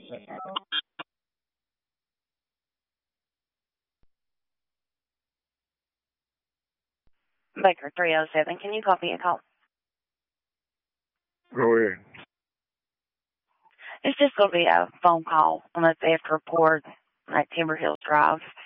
Baker 307, can you copy a call? Go ahead. It's just going to be a phone call on the theft report at Timber Hills Drive.